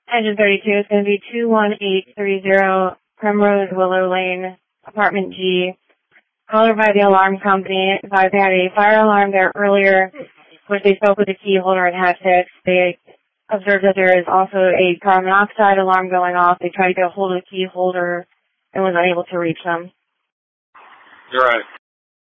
Engine 32 is going to be 21830 Primrose Willow Lane, Apartment G. Caller by the alarm company advised they had a fire alarm there earlier, which they spoke with the key holder and had fixed. They observed that there is also a carbon monoxide alarm going off. They tried to get a hold of the key holder and was unable to reach them. You're right.